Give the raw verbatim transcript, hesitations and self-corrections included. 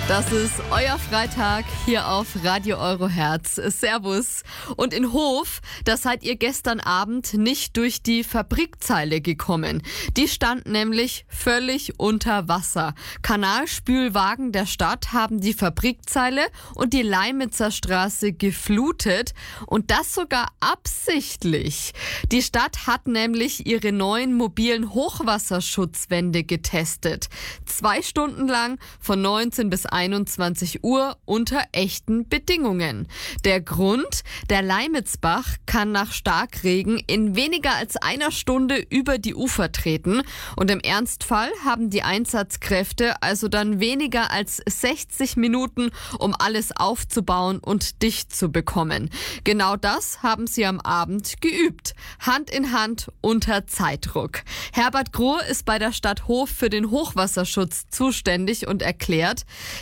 Das ist euer Freitag hier auf Radio Euro Herz. Servus. Und in Hof, da seid ihr gestern Abend nicht durch die Fabrikzeile gekommen. Die stand nämlich völlig unter Wasser. Kanalspülwagen der Stadt haben die Fabrikzeile und die Leimitzer Straße geflutet und das sogar absichtlich. Die Stadt hat nämlich ihre neuen mobilen Hochwasserschutzwände getestet. Zwei Stunden lang von neunzehn bis einundzwanzig Uhr unter echten Bedingungen. Der Grund? Der Leimitzbach kann nach Starkregen in weniger als einer Stunde über die Ufer treten und im Ernstfall haben die Einsatzkräfte also dann weniger als sechzig Minuten, um alles aufzubauen und dicht zu bekommen. Genau das haben sie am Abend geübt. Hand in Hand unter Zeitdruck. Herbert Groh ist bei der Stadt Hof für den Hochwasserschutz zuständig und erklärt,